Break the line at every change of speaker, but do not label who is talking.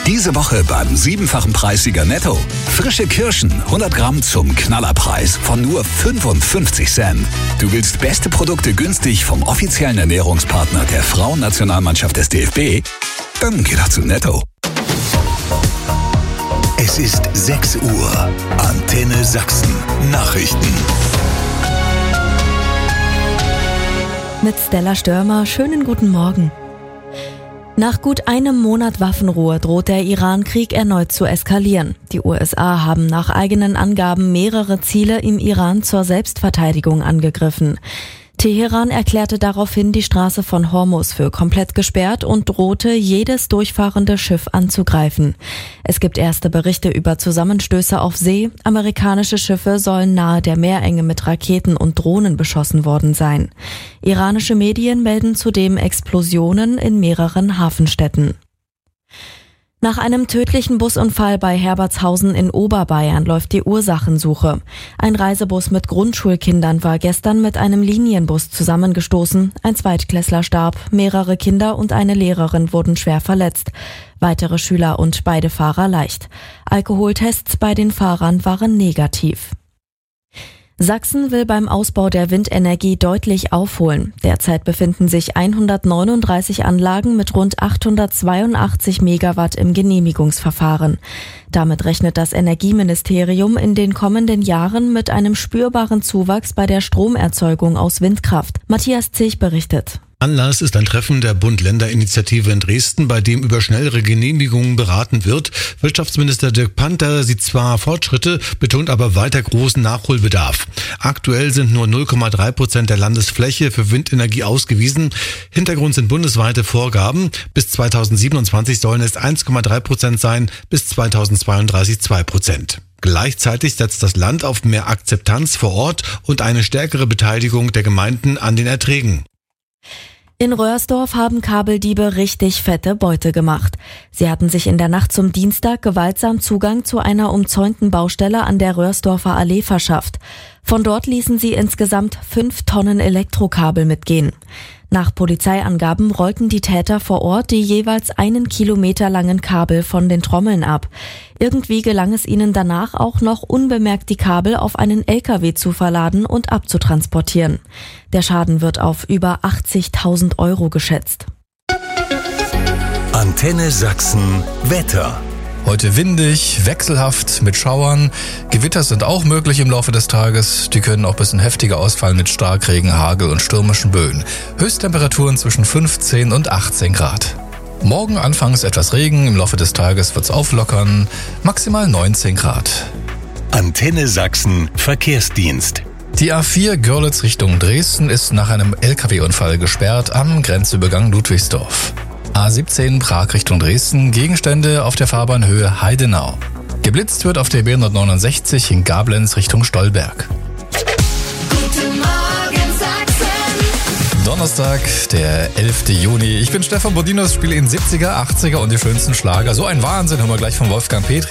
Diese Woche beim 7-fachen Preissieger Netto. Frische Kirschen, 100 Gramm zum Knallerpreis von nur 55 Cent. Du willst beste Produkte günstig vom offiziellen Ernährungspartner der Frauennationalmannschaft des DFB? Dann geh doch zu Netto.
Es ist 6 Uhr. Antenne Sachsen. Nachrichten.
Mit Stella Störmer, schönen guten Morgen. Nach gut einem Monat Waffenruhe droht der Iran-Krieg erneut zu eskalieren. Die USA haben nach eigenen Angaben mehrere Ziele im Iran zur Selbstverteidigung angegriffen. Teheran erklärte daraufhin die Straße von Hormuz für komplett gesperrt und drohte, jedes durchfahrende Schiff anzugreifen. Es gibt erste Berichte über Zusammenstöße auf See. Amerikanische Schiffe sollen nahe der Meerenge mit Raketen und Drohnen beschossen worden sein. Iranische Medien melden zudem Explosionen in mehreren Hafenstädten. Nach einem tödlichen Busunfall bei Herbertshausen in Oberbayern läuft die Ursachensuche. Ein Reisebus mit Grundschulkindern war gestern mit einem Linienbus zusammengestoßen. Ein Zweitklässler starb, mehrere Kinder und eine Lehrerin wurden schwer verletzt. Weitere Schüler und beide Fahrer leicht. Alkoholtests bei den Fahrern waren negativ. Sachsen will beim Ausbau der Windenergie deutlich aufholen. Derzeit befinden sich 139 Anlagen mit rund 882 Megawatt im Genehmigungsverfahren. Damit rechnet das Energieministerium in den kommenden Jahren mit einem spürbaren Zuwachs bei der Stromerzeugung aus Windkraft. Matthias Zilch berichtet.
Anlass ist ein Treffen der Bund-Länder-Initiative in Dresden, bei dem über schnellere Genehmigungen beraten wird. Wirtschaftsminister Dirk Panther sieht zwar Fortschritte, betont aber weiter großen Nachholbedarf. Aktuell sind nur 0,3% der Landesfläche für Windenergie ausgewiesen. Hintergrund sind bundesweite Vorgaben. Bis 2027 sollen es 1,3% sein, bis 2032 2%. Gleichzeitig setzt das Land auf mehr Akzeptanz vor Ort und eine stärkere Beteiligung der Gemeinden an den Erträgen.
In Röhrsdorf haben Kabeldiebe richtig fette Beute gemacht. Sie hatten sich in der Nacht zum Dienstag gewaltsam Zugang zu einer umzäunten Baustelle an der Röhrsdorfer Allee verschafft. Von dort ließen sie insgesamt 5 Tonnen Elektrokabel mitgehen. Nach Polizeiangaben rollten die Täter vor Ort die jeweils 1 Kilometer langen Kabel von den Trommeln ab. Irgendwie gelang es ihnen danach auch noch unbemerkt die Kabel auf einen LKW zu verladen und abzutransportieren. Der Schaden wird auf über 80.000 € geschätzt.
Antenne Sachsen Wetter.
Heute windig, wechselhaft mit Schauern. Gewitter sind auch möglich im Laufe des Tages. Die können auch ein bisschen heftiger ausfallen mit Starkregen, Hagel und stürmischen Böen. Höchsttemperaturen zwischen 15 und 18 Grad. Morgen anfangs etwas Regen, im Laufe des Tages wird's auflockern. Maximal 19 Grad.
Antenne Sachsen Verkehrsdienst.
Die A4 Görlitz Richtung Dresden ist nach einem LKW-Unfall gesperrt am Grenzübergang Ludwigsdorf. A17 Prag Richtung Dresden, Gegenstände auf der Fahrbahnhöhe Heidenau. Geblitzt wird auf der B169 in Gablenz Richtung Stolberg.
Guten Morgen Sachsen.
Donnerstag, der 11. Juni. Ich bin Stefan Bodinos, spiele in 70er, 80er und die schönsten Schlager. So ein Wahnsinn, hören wir gleich von Wolfgang Petri.